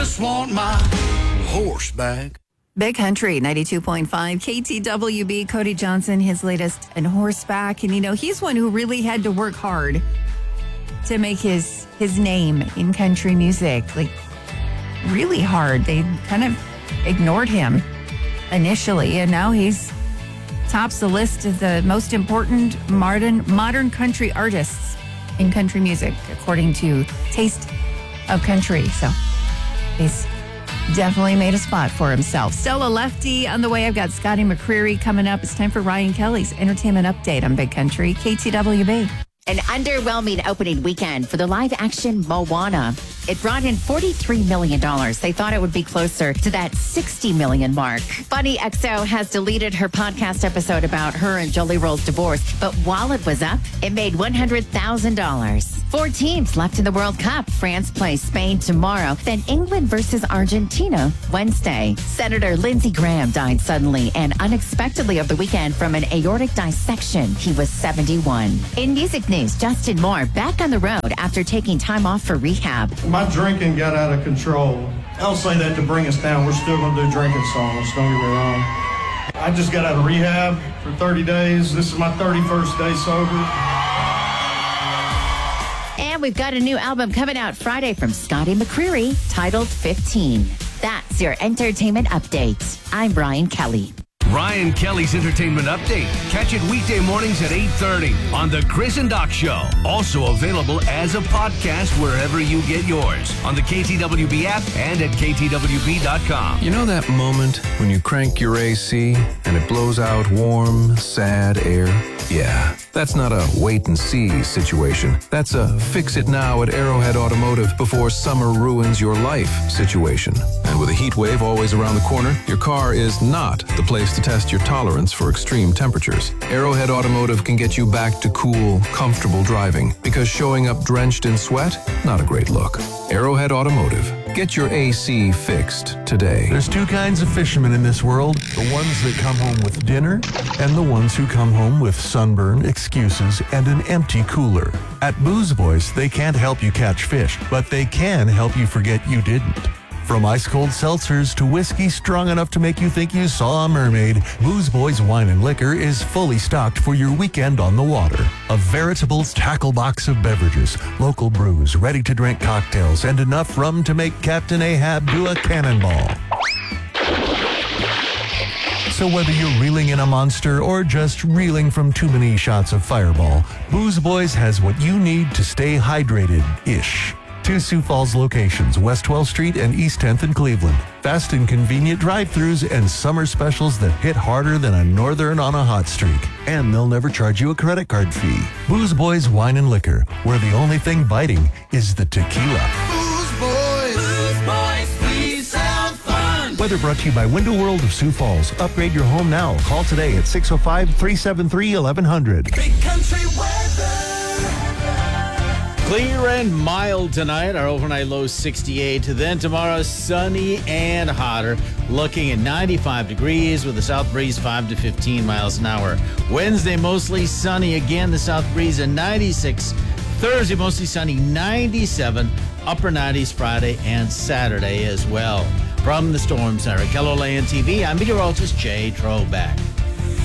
Just want my horse back. Big Country, 92.5, KTWB, Cody Johnson, his latest and Horseback. And, he's one who really had to work hard to make his name in country music. Like, really hard. They kind of ignored him initially, and now he's tops the list of the most important modern country artists in country music, according to Taste of Country. So he's definitely made a spot for himself. Still a lefty on the way. I've got Scotty McCreery coming up. It's time for Ryan Kelly's Entertainment Update on Big Country, KTWB. An underwhelming opening weekend for the live-action Moana. It brought in $43 million. They thought it would be closer to that $60 million mark. Funny XO has deleted her podcast episode about her and Jolie Roll's divorce, but while it was up, it made $100,000. 4 teams left in the World Cup. France plays Spain tomorrow, then England versus Argentina Wednesday. Senator Lindsey Graham died suddenly and unexpectedly over the weekend from an aortic dissection. He was 71. In music news, Justin Moore back on the road after taking time off for rehab. My drinking got out of control. I don't say that to bring us down. We're still going to do drinking songs, don't get me wrong. I just got out of rehab for 30 days. This is my 31st day sober. And we've got a new album coming out Friday from Scotty McCreery titled 15. That's your entertainment update. I'm Ryan Kelly. Ryan Kelly's Entertainment Update. Catch it weekday mornings at 8:30 on The Chris and Doc Show. Also available as a podcast wherever you get yours on the KTWB app and at KTWB.com. You know that moment when you crank your AC and it blows out warm, sad air? Yeah, that's not a wait and see situation. That's a fix it now at Arrowhead Automotive before summer ruins your life situation. And with a heat wave always around the corner, your car is not the place to test your tolerance for extreme temperatures. Arrowhead Automotive can get you back to cool, comfortable driving because showing up drenched in sweat, not a great look. Arrowhead Automotive. Get your AC fixed today. There's 2 kinds of fishermen in this world. The ones that come home with dinner and the ones who come home with sunburn, excuses, and an empty cooler. At Booze Boys, they can't help you catch fish, but they can help you forget you didn't. From ice-cold seltzers to whiskey strong enough to make you think you saw a mermaid, Booze Boys Wine and Liquor is fully stocked for your weekend on the water. A veritable tackle box of beverages, local brews, ready-to-drink cocktails, and enough rum to make Captain Ahab do a cannonball. So whether you're reeling in a monster or just reeling from too many shots of Fireball, Booze Boys has what you need to stay hydrated-ish. 2 Sioux Falls locations, West 12th Street and East 10th in Cleveland. Fast and convenient drive-thrus and summer specials that hit harder than a northern on a hot streak. And they'll never charge you a credit card fee. Booze Boys Wine and Liquor, where the only thing biting is the tequila. Booze Boys, we sound fun. Weather brought to you by Window World of Sioux Falls. Upgrade your home now. Call today at 605-373-1100. Big Country weather. Clear and mild tonight. Our overnight low 68. Then tomorrow, sunny and hotter. Looking at 95 degrees with a south breeze 5 to 15 miles an hour. Wednesday, mostly sunny again. The south breeze at 96. Thursday, mostly sunny 97. Upper 90s Friday and Saturday as well. From the Storm Center, KELOLAN TV, I'm meteorologist Jay Trobeck.